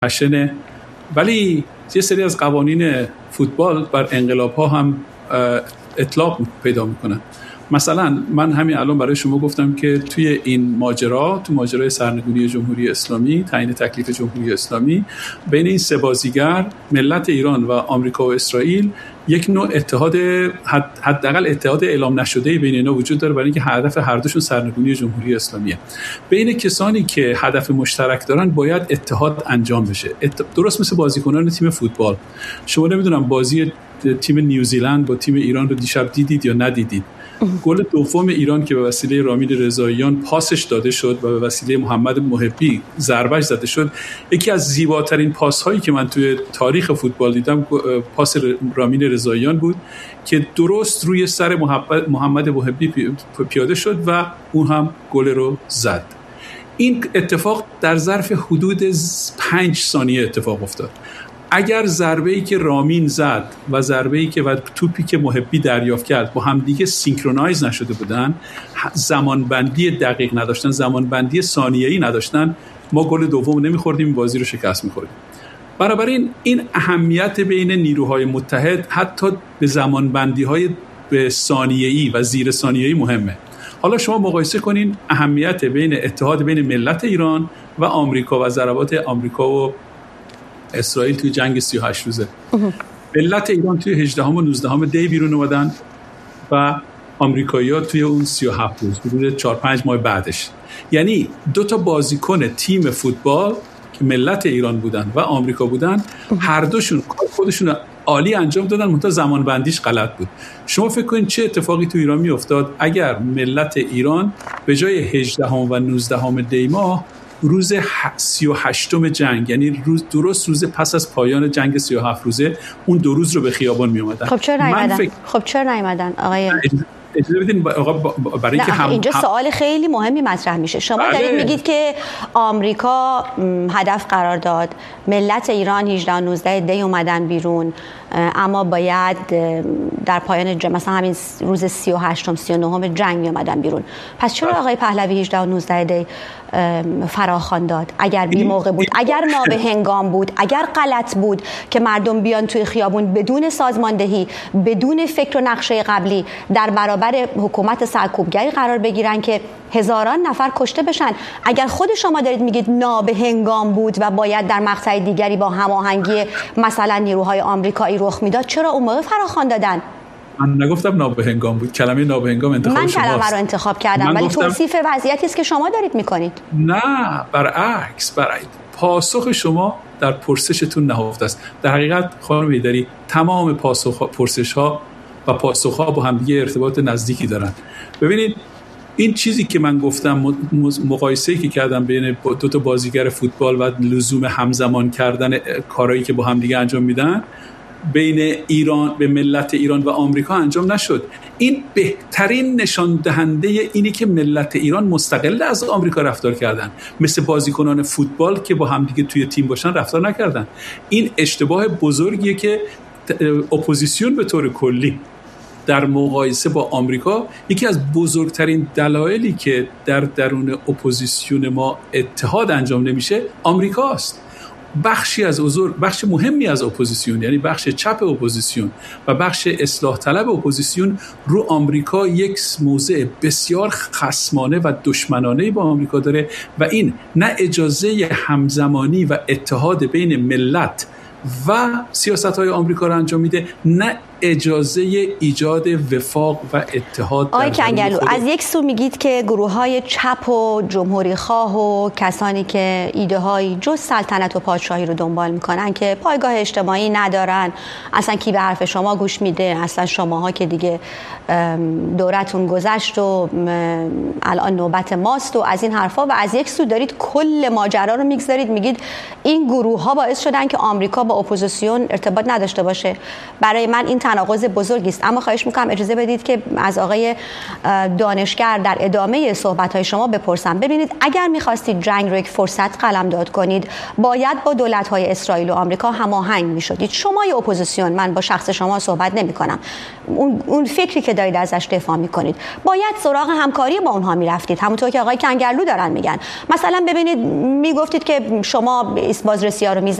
پشنه، ولی یه سری از قوانین فوتبال بر انقلاب‌ها هم اطلاق پیدا میکنن. مثلا من همین الان برای شما گفتم که توی این ماجرا، تو ماجرای سرنگونی جمهوری اسلامی، تعیین تکلیف جمهوری اسلامی، بین این سه بازیگر ملت ایران و آمریکا و اسرائیل یک نوع اتحاد، حداقل اتحاد اعلام نشده بین اینا وجود داره، برای اینکه هدف هر دوشون سرنگونی جمهوری اسلامیه. بین کسانی که هدف مشترک دارن باید اتحاد انجام بشه. درست مثل بازیکنان تیم فوتبال. شما نمیدونم بازی تیم نیوزیلند با تیم ایران رو دیشب دیدید یا ندیدید؟ گل دوم ایران که به وسیله رامین رضاییان پاسش داده شد و به وسیله محمد محبی ضربهش زده شد، یکی از زیباترین پاس هایی که من توی تاریخ فوتبال دیدم پاس رامین رضاییان بود که درست روی سر محمد محبی پیاده شد و اون هم گل رو زد. این اتفاق در ظرف حدود 5 ثانیه اتفاق افتاد. اگر ضربه‌ای که رامین زد و ضربه‌ای که و توپی که محبی دریافت کرد با هم دیگه سینکرونایز نشده بودن، زمانبندی دقیق نداشتن، زمانبندی ثانیه‌ای نداشتن، ما گل دوم نمی‌خوردیم، این بازی رو شکست می‌خوردیم. بنابراین این اهمیت بین نیروهای متحد حتی به زمانبندی‌های به ثانیه‌ای و زیر ثانیه‌ای مهمه. حالا شما مقایسه کنین اهمیت بین اتحاد بین ملت ایران و آمریکا و ضربات آمریکا و اسرائیل توی جنگ 38 روزه. ملت ایران توی 18 و 19 دی بیرون اومدن و آمریکایی‌ها توی اون 37 روز، حدود 4-5 ماه بعدش. یعنی 2 تا بازیکن تیم فوتبال که ملت ایران بودن و آمریکا بودن، هر دوشون خودشون عالی انجام دادن، منتها زمان بندیش غلط بود. شما فکر کنید چه اتفاقی تو ایران میافتاد اگر ملت ایران به جای 18 و 19 دی ماه روز 38م جنگ، یعنی درست روز پس از پایان جنگ 37 روزه، اون 2 روز رو به خیابان می اومدن. خب چرا نیومدن آقای اجازه بدین برای اینکه اینجا سوال خیلی مهمی مطرح میشه. شما دارید میگید که آمریکا هدف قرار داد، ملت ایران 18 و 19 دی اومدن بیرون، اما باید در پایان مثلا همین روز 38م 39م جنگ می اومدن بیرون. پس چرا آقای پهلوی 18 و 19 دی فراخوان داد؟ اگر بی موقع بود، اگر نابهنگام بود، اگر غلط بود که مردم بیان توی خیابون بدون سازماندهی، بدون فکر و نقشه قبلی در برابر حکومت سرکوبگری قرار بگیرن که هزاران نفر کشته بشن، اگر خود شما دارید میگید نابهنگام بود و باید در مقطع دیگری با هماهنگی مثلا نیروهای آمریکایی رخ میداد، چرا اون موقع فراخوان دادن؟ من نگفتم نابهنگام بود، کلمه نابهنگام انتخاب شماست. من کلمه رو انتخاب کردم، ولی توصیف وضعیتی است که شما دارید میکنید. نه، برعکس، پاسخ شما در پرسشتون نهفته است. در حقیقت خانم ایدری تمام پرسش‌ها و پاسخ‌ها با هم دیگه ارتباط نزدیکی دارن. ببینید این چیزی که من گفتم، مقایسه‌ای که کردم بین 2 تا بازیگر فوتبال و لزوم همزمان کردن کارهایی که با هم دیگه انجام میدن، بین ایران به ملت ایران و آمریکا انجام نشد. این بهترین نشان دهنده اینی که ملت ایران مستقل از آمریکا رفتار کردن، مثل بازیکنان فوتبال که با هم دیگه توی تیم باشن رفتار نکردن. این اشتباه بزرگیه که اپوزیسیون به طور کلی در مقایسه با آمریکا، یکی از بزرگترین دلایلی که در درون اپوزیسیون ما اتحاد انجام نمیشه آمریکاست. بخش مهمی از اپوزیسیون، یعنی بخش چپ اپوزیسیون و بخش اصلاح طلب اپوزیسیون، رو آمریکا یک موضع بسیار خصمانه و دشمنانه با آمریکا داره و این نه اجازه همزمانی و اتحاد بین ملت و سیاست‌های آمریکا رو انجام میده، نه اجازه ایجاد وفاق و اتحاد. آقای کنگلو، از یک سو میگید که گروه‌های چپ و جمهوری خواه و کسانی که ایده‌های جز سلطنت و پادشاهی رو دنبال میکنن که پایگاه اجتماعی ندارن، اصلا کی به حرف شما گوش میده، اصلا شماها که دیگه دورتون گذشت و الان نوبت ماست و از این حرفا، و از یک سو دارید کل ماجرا رو میگذارید میگید این گروه‌ها باعث شدن که آمریکا با اپوزیسیون ارتباط نداشته باشه. برای من این تناقض بزرگی است. اما خواهش میکنم اجازه بدید که از آقای دانشگر در ادامه صحبت‌های شما بپرسم. ببینید اگر می‌خواستید جنگ رو یک فرصت قلمداد کنید، باید با دولت‌های اسرائیل و آمریکا هماهنگ می‌شدید. شما یه اپوزیسیون، من با شخص شما صحبت نمی‌کنم، اون فکری که دارید ازش دفاع می‌کنید، باید سراغ همکاری با اونها می‌رفتید، همونطور که آقای کنگرلو دارن میگن. مثلا ببینید میگفتید که شما بازرسی‌ها رو